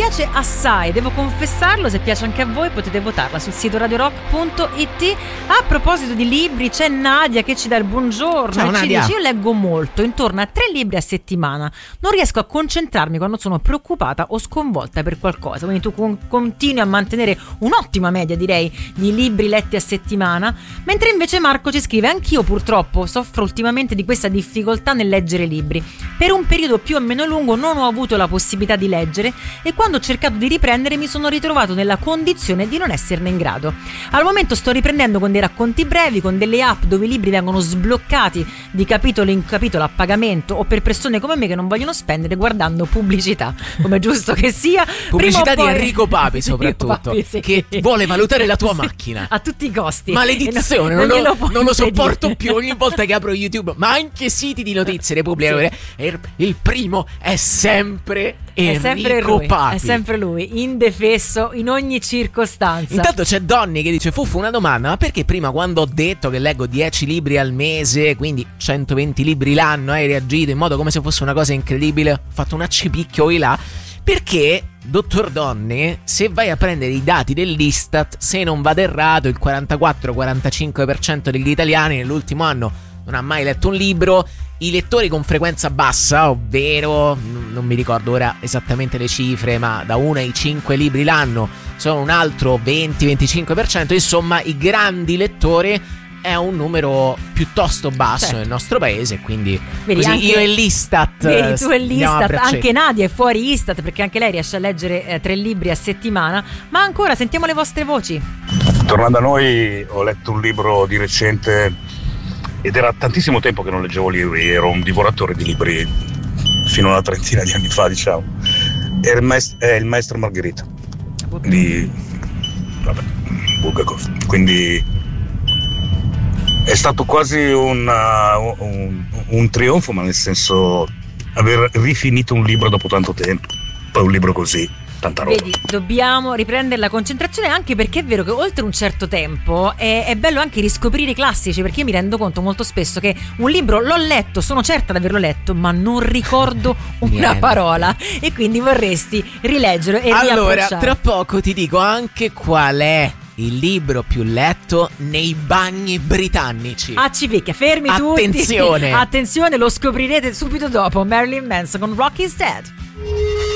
piace assai, devo confessarlo. Se piace anche a voi potete votarla sul sito radiorock.it. A proposito di libri, c'è Nadia che ci dà il buongiorno. Ciao, e ci Nadia. dice: io leggo molto, intorno a 3 libri a settimana. Non riesco a concentrarmi quando sono preoccupata o sconvolta per qualcosa. Quindi tu continui a mantenere un'ottima media, direi, di libri letti a settimana. Mentre invece Marco ci scrive: anch'io purtroppo soffro ultimamente di questa difficoltà nel leggere libri. Per un periodo più o meno lungo non ho avuto la possibilità di leggere e quando ho cercato di riprendere mi sono ritrovato nella condizione di non esserne in grado. Al momento sto riprendendo con dei racconti brevi, con delle app dove i libri vengono sbloccati di capitolo in capitolo a pagamento o per persone come me che non vogliono spendere guardando pubblicità, come giusto che sia. Pubblicità Prima o di poi- Enrico Papi soprattutto, Papi, sì. che vuole valutare la tua macchina. A tutti i costi. Maledizione, E non glielo lo puoi sopporto impedire. più ogni volta che apro YouTube, ma anche siti di notizie le pubblicano. Il primo è sempre Enrico Papi. È sempre lui, indefesso in ogni circostanza. Intanto c'è Donny che dice: Fuffu, una domanda, ma perché prima quando ho detto che leggo 10 libri al mese, quindi 120 libri l'anno, hai reagito in modo come se fosse una cosa incredibile? Ho fatto un accipicchio di là. Perché, dottor Donny, se vai a prendere i dati dell'Istat, se non vado errato, il 44-45% degli italiani nell'ultimo anno non ha mai letto un libro. I lettori con frequenza bassa, ovvero, non mi ricordo ora esattamente le cifre, ma da 1 ai 5 libri l'anno, sono un altro 20-25%. Insomma, i grandi lettori è un numero piuttosto basso, certo, nel nostro paese, quindi vedi, così anche, io e l'Istat vedi, tu e andiamo a l'Istat, braccetto. anche Nadia è fuori Istat perché anche lei riesce a leggere 3 libri a settimana. Ma ancora sentiamo le vostre voci. Tornando a noi, ho letto un libro di recente ed era tantissimo tempo che non leggevo libri, ero un divoratore di libri fino a una trentina di anni fa, diciamo. È il maestro Margherita di Bulgakov. Quindi è stato quasi un trionfo, ma nel senso aver rifinito un libro dopo tanto tempo. Poi un libro così, tanta roba. Vedi, dobbiamo riprendere la concentrazione, anche perché è vero che oltre un certo tempo è bello anche riscoprire i classici, perché io mi rendo conto molto spesso che un libro l'ho letto, sono certa di averlo letto, ma non ricordo una parola e quindi vorresti rileggerlo e allora, riapprocciare. tra poco ti dico anche qual è il libro più letto nei bagni britannici. Ci picchia, fermi tutti. Attenzione. Attenzione, lo scoprirete subito dopo. Marilyn Manson con Rock is Dead.